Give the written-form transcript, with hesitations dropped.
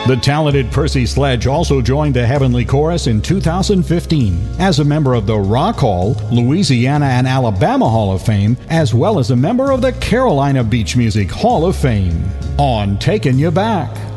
The talented Percy Sledge also joined the Heavenly Chorus in 2015 as a member of the Rock Hall, Louisiana and Alabama Hall of Fame, as well as a member of the Carolina Beach Music Hall of Fame. On Taking You Back.